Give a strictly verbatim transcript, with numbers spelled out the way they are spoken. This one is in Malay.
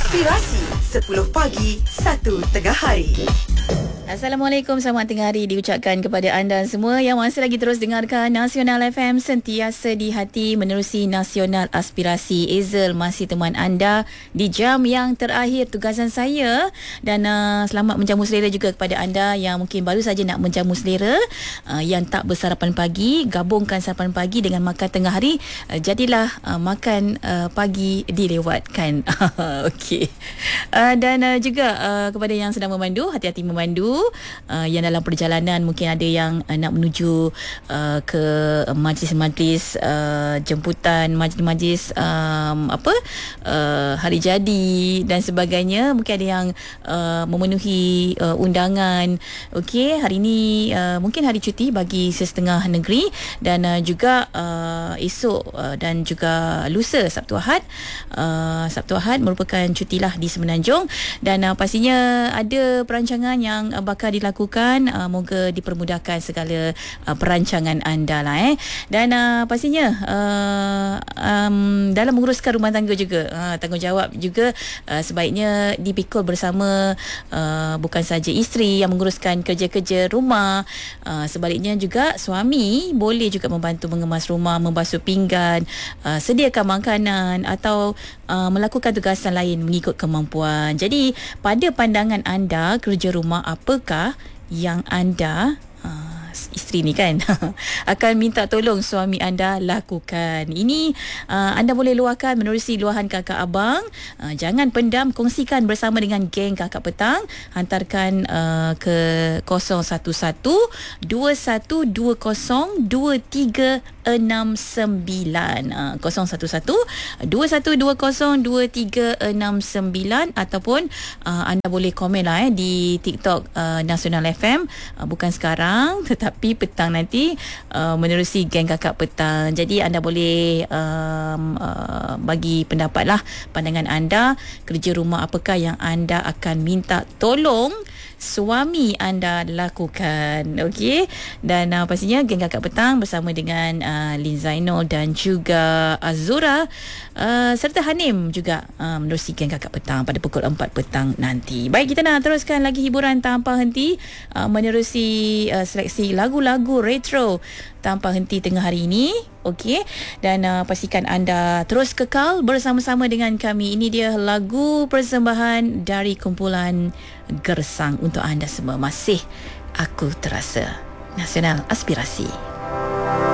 Aspirasi sepuluh pagi, satu tengah hari. Assalamualaikum, selamat tengah hari diucapkan kepada anda semua yang masih lagi terus dengarkan Nasional F M, sentiasa di hati menerusi Nasional Aspirasi. Ezel masih teman anda di jam yang terakhir tugasan saya, dan uh, selamat menjamu selera juga kepada anda yang mungkin baru saja nak menjamu selera, uh, yang tak bersarapan pagi, gabungkan sarapan pagi dengan makan tengah hari, uh, jadilah uh, makan uh, pagi dilewatkan. Okey. Uh, dan uh, juga uh, kepada yang sedang memandu, hati-hati memandu. Uh, yang dalam perjalanan mungkin ada yang uh, nak menuju uh, ke majlis-majlis uh, jemputan, majlis-majlis um, apa uh, hari jadi dan sebagainya. Mungkin ada yang uh, memenuhi uh, undangan. Okey, hari ini uh, mungkin hari cuti bagi sesetengah negeri, dan uh, juga uh, esok uh, dan juga lusa Sabtu Ahad uh, Sabtu Ahad merupakan cutilah di Semenanjung, dan uh, pastinya ada perancangan yang uh, bakal dilakukan. Uh, moga dipermudahkan segala uh, perancangan anda lah eh. Dan uh, pastinya uh, um, dalam menguruskan rumah tangga juga, uh, tanggungjawab juga uh, sebaiknya dipikul bersama, uh, bukan saja isteri yang menguruskan kerja-kerja rumah, uh, sebaliknya juga suami boleh juga membantu mengemas rumah, membasuh pinggan, uh, sediakan makanan atau uh, melakukan tugasan lain mengikut kemampuan. Jadi pada pandangan anda, kerja rumah apakah yang anda, uh, isteri ni kan akan minta tolong suami anda lakukan? Ini uh, anda boleh luahkan menerusi luahan kakak abang. Uh, jangan pendam, kongsikan bersama dengan geng kakak petang. Hantarkan uh, ke kosong satu satu dua satu dua kosong dua tiga enam sembilan, uh, kosong satu satu dua satu dua kosong dua tiga enam sembilan, ataupun uh, anda boleh komen lah eh di TikTok uh, Nasional F M, uh, bukan sekarang tetapi petang nanti, uh, menerusi geng kakak petang. Jadi anda boleh um, uh, bagi pendapat lah, pandangan anda, kerja rumah apakah yang anda akan minta tolong suami anda lakukan. Okey, dan uh, pastinya geng kakak petang bersama dengan uh, Lin Zainul dan juga Azura, uh, serta Hanim juga uh, menerusi geng kakak petang pada pukul empat petang nanti. Baik, kita nak teruskan lagi hiburan tanpa henti, uh, menerusi uh, seleksi lagu-lagu retro tanpa henti tengah hari ini. Okey, dan uh, pastikan anda terus kekal bersama-sama dengan kami. Ini dia lagu persembahan dari kumpulan Gersang untuk anda semua. Masih Aku Terasa, Nasional Aspirasi.